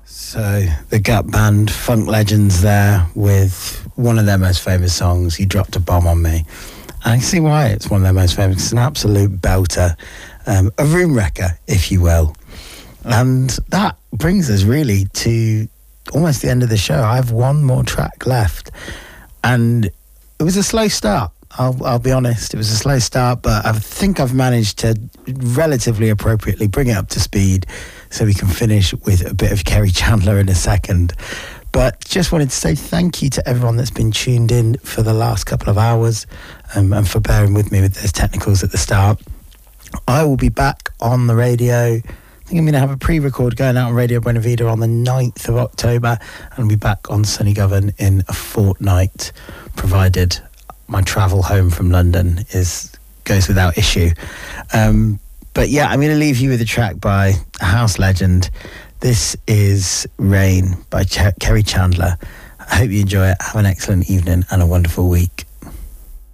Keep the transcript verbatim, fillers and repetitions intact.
So the Gut Band, funk legends there with one of their most famous songs, You Dropped a Bomb on Me. And I can see why it's one of their most famous. It's an absolute belter, um, a room wrecker, if you will. And that brings us really to almost the end of the show. I have one more track left. And it was a slow start. I'll, I'll be honest, it was a slow start, but I think I've managed to relatively appropriately bring it up to speed so we can finish with a bit of Kerri Chandler in a second. But just wanted to say thank you to everyone that's been tuned in for the last couple of hours um, and for bearing with me with those technicals at the start. I will be back on the radio. I think I'm going to have a pre-record going out on Radio Buena Vida on the ninth of October, and I'll be back on Sunny Govan in a fortnight, provided my travel home from London is goes without issue. Um, but yeah, I'm going to leave you with a track by a house legend. This is Rain by Ch- Kerri Chandler. I hope you enjoy it. Have an excellent evening and a wonderful week.